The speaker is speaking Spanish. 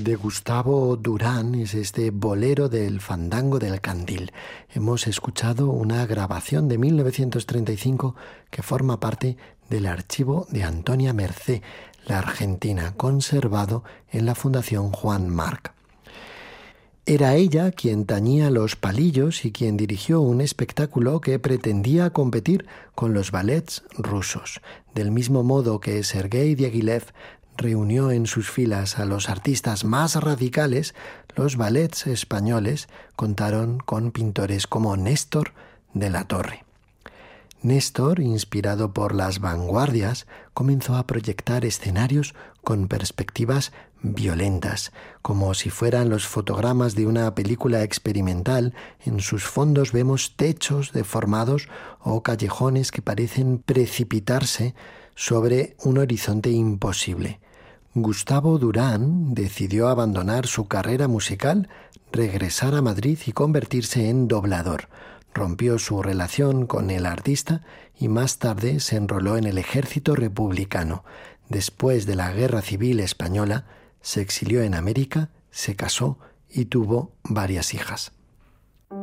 De Gustavo Durán es este bolero del Fandango del Candil. Hemos escuchado una grabación de 1935 que forma parte del archivo de Antonia Mercé, la argentina, conservado en la Fundación Juan Marc. Era ella quien tañía los palillos y quien dirigió un espectáculo que pretendía competir con los ballets rusos, del mismo modo que Sergei Diaghilev reunió en sus filas a los artistas más radicales. Los ballets españoles contaron con pintores como Néstor de la Torre. Néstor, inspirado por las vanguardias, comenzó a proyectar escenarios con perspectivas violentas, como si fueran los fotogramas de una película experimental. En sus fondos vemos techos deformados o callejones que parecen precipitarse sobre un horizonte imposible. Gustavo Durán decidió abandonar su carrera musical, regresar a Madrid y convertirse en doblador. Rompió su relación con el artista y más tarde se enroló en el ejército republicano. Después de la Guerra Civil Española, se exilió en América, se casó y tuvo varias hijas.